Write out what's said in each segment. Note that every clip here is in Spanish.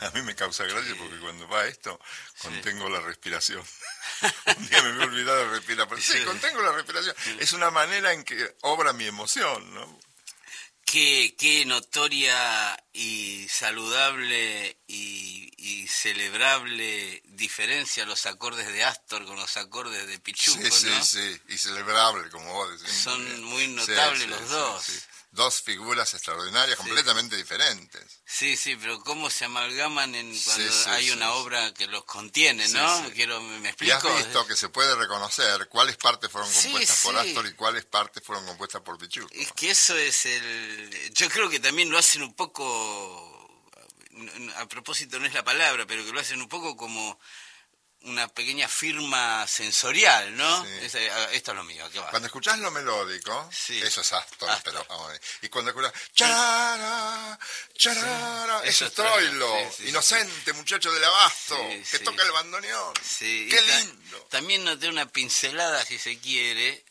A mí me causa gracia porque cuando va esto, Sí. contengo la respiración. Un día me voy a olvidar de respirar, pero sí, contengo la respiración. Es una manera en que obra mi emoción, ¿no? Qué notoria y saludable y celebrable diferencia los acordes de Astor con los acordes de Pichuco, Sí, ¿no? sí, y celebrable, como vos decís. Son muy Sí, notables sí, los sí, dos. sí. Dos figuras extraordinarias, completamente diferentes. Sí, sí, pero cómo se amalgaman cuando Sí, hay una sí. obra que los contiene, Sí, ¿no? sí. ¿Me Y explico? has visto que se puede reconocer cuáles partes fueron Sí, compuestas por sí. Astor y cuáles partes fueron compuestas por Pichuco. Es que eso es yo creo que también lo hacen un poco, a propósito no es la palabra, pero que lo hacen un poco como una pequeña firma sensorial, ¿no? Sí. Esto es lo mío, ¿qué va? Cuando escuchás lo melódico, Sí. eso es Astor, Astor. pero y cuando escuchás charara, charara, Sí. eso Eso es es Troilo, Troilo, sí, sí, inocente muchacho del abasto, Sí, que sí. toca el bandoneón. Sí, Qué y lindo. también noté una pincelada, si se quiere,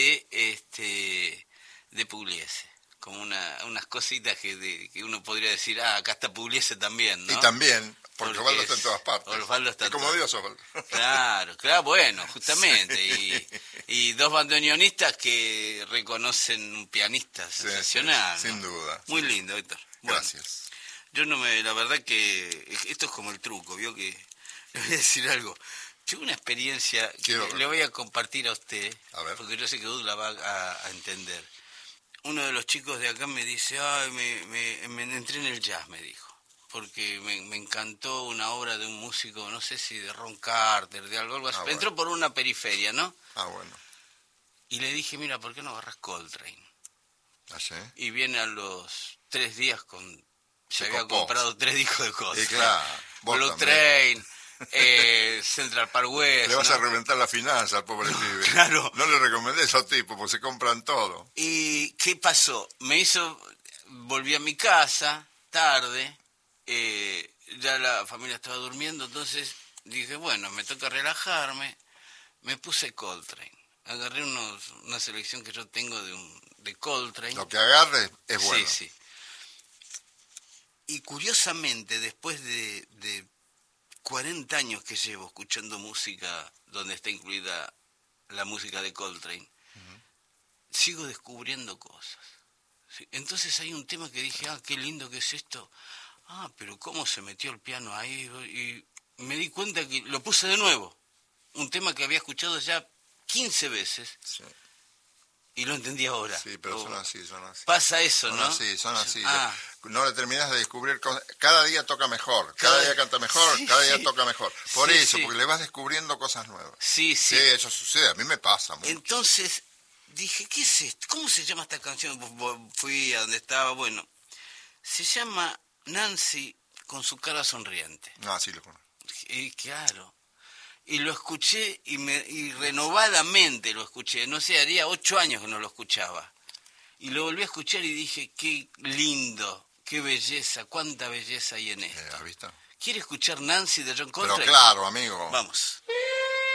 de Pugliese, como unas cositas que uno podría decir, acá está Pugliese también, ¿no? Y también, porque Porque Osvaldo está en todas partes. Osvaldo está y como en Dios, Osvaldo. Claro, bueno, justamente. Sí. Y dos bandoneonistas que reconocen un pianista Sí, sensacional. sí, sin ¿no? duda. Muy sin lindo, Héctor. Bueno, Gracias. yo la verdad que esto es como el truco, ¿vio? Que le voy a decir algo. Tuve una experiencia que Quiero- le voy a compartir a usted, A ver. porque yo sé que Ud la va a entender. Uno de los chicos de acá me dice, ay, me entré en el jazz, me dijo. Porque me encantó una obra de un músico, no sé si de Ron Carter, de algo así. Bueno. Entró por una periferia, ¿no? Ah, bueno. Y le dije, mira, ¿por qué no agarras Coltrane? Así. Y viene a los 3 días se Se había copó. comprado 3 discos de Coltrane. Y claro, vos Blue también. Train, Central Park West. Le vas ¿no? a reventar la finanza al pobre pibe. claro. No le recomendé a esos tipos, porque se compran todo. ¿Y qué pasó? Volví a mi casa tarde, ya la familia estaba durmiendo, entonces dije, bueno, me toca relajarme, me puse Coltrane. Agarré una selección que yo tengo de Coltrane. Lo que agarres es bueno. Sí, sí. Y curiosamente, después de 40 años que llevo escuchando música donde está incluida la música de Coltrane, sigo descubriendo cosas. ¿Sí? Entonces hay un tema que dije, qué lindo que es esto. Pero cómo se metió el piano ahí. Y me di cuenta que lo puse de nuevo. Un tema que había escuchado ya 15 veces Sí, y lo entendí ahora. sí, pero son así, son así. Pasa eso, Son ¿no? así, son así. Ah. No le terminas de descubrir cosas. Cada día toca mejor, cada día canta mejor, Sí, cada día sí. toca mejor. Por Sí, eso, sí. porque le vas descubriendo cosas nuevas. Sí, Sí, sí. eso sucede, a mí me pasa mucho. Entonces dije, ¿qué es esto? ¿Cómo se llama esta canción? Fui a donde estaba, bueno, se llama Nancy con su cara sonriente. No, sí lo conozco. Y claro, y lo escuché y renovadamente lo escuché, no sé, haría 8 años que no lo escuchaba. Y lo volví a escuchar y dije, qué lindo, qué belleza, cuánta belleza hay en esto. ¿Has visto? ¿Quiere escuchar Nancy de John Coltrane? Pero claro, amigo. Vamos.